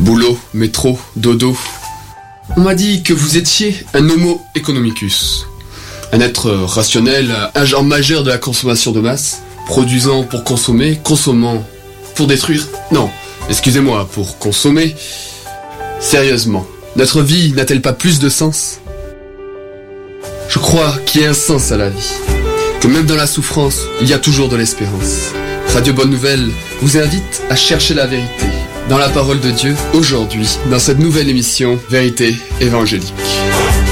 Boulot, métro, dodo. On m'a dit que vous étiez un homo economicus. Un être rationnel, un genre majeur de la consommation de masse, produisant pour consommer, consommant pour détruire. Non, excusez-moi, pour consommer. Sérieusement, notre vie n'a-t-elle pas plus de sens ? Je crois qu'il y a un sens à la vie, que même dans la souffrance, il y a toujours de l'espérance. Radio Bonne Nouvelle vous invite à chercher la vérité dans la parole de Dieu, aujourd'hui, dans cette nouvelle émission Vérité évangélique.